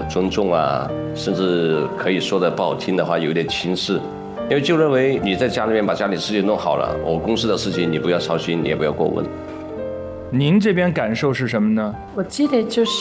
尊重啊，甚至可以说的不好听的话，有点轻视。因为就认为你在家里面把家里事情弄好了，我公司的事情你不要操心，你也不要过问。 您这边感受是什么呢？ 我记得就是